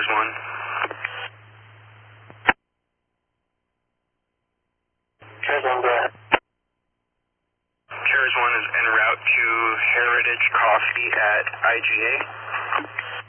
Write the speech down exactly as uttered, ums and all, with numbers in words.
Chairs one. Chairs one, go ahead. Chairs one is en route to Heritage Coffee at I G A.